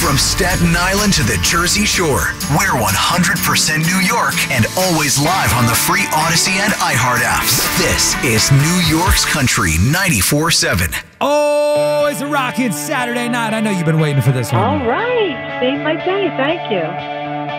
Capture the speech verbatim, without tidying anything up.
From Staten Island to the Jersey Shore, we're one hundred percent New York and always live on the free Odyssey and iHeart apps. This is New York's Country ninety-four seven. Oh, it's a rocking Saturday night. I know you've been waiting for this one. All right. Made my day. Thank you.